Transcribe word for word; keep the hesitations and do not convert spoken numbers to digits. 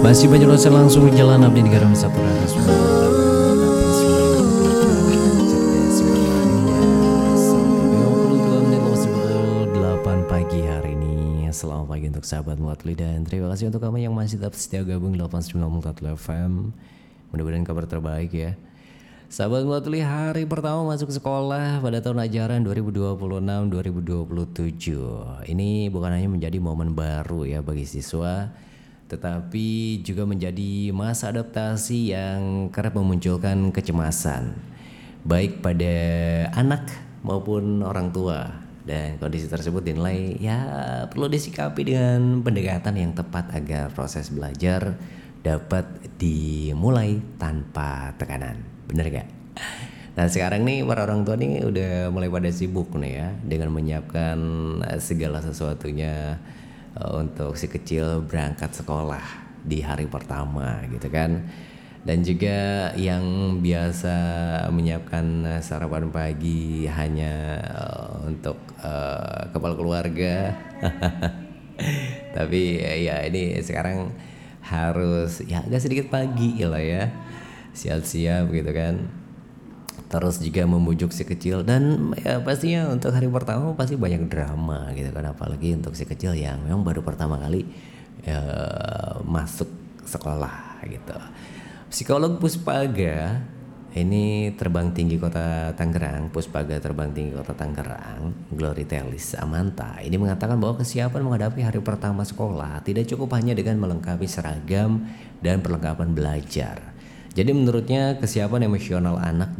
Masih banyak dosen langsung jalan abdi di garam satu ratus pagi hari ini. Selamat pagi untuk sahabat Muatli dan terima kasih untuk kamu yang masih tetap setia gabung delapan puluh sembilan koma satu F M. Mudah-mudahan kabar terbaik ya. Sahabat Muatli, hari pertama masuk sekolah pada tahun ajaran dua ribu dua puluh enam dua ribu dua puluh tujuh. Ini bukan hanya menjadi momen baru ya bagi siswa, tetapi juga menjadi masa adaptasi yang kerap memunculkan kecemasan baik pada anak maupun orang tua. Dan kondisi tersebut dinilai ya perlu disikapi dengan pendekatan yang tepat agar proses belajar dapat dimulai tanpa tekanan. Bener gak? Nah sekarang nih para orang tua nih udah mulai pada sibuk nih ya dengan menyiapkan segala sesuatunya untuk si kecil berangkat sekolah di hari pertama gitu kan. Dan juga yang biasa menyiapkan sarapan pagi hanya uh, untuk uh, kepala keluarga. Tapi ya ini sekarang harus ya agak sedikit pagi lah ya, siap-siap gitu kan. Terus juga membujuk si kecil dan ya pastinya untuk hari pertama pasti banyak drama gitu kan, apalagi untuk si kecil yang memang baru pertama kali ya, masuk sekolah gitu. Psikolog Puspaga ini terbang tinggi kota Tangerang, Puspaga terbang tinggi kota Tangerang, Glory Telis Amanta ini mengatakan bahwa kesiapan menghadapi hari pertama sekolah tidak cukup hanya dengan melengkapi seragam dan perlengkapan belajar. Jadi menurutnya kesiapan emosional anak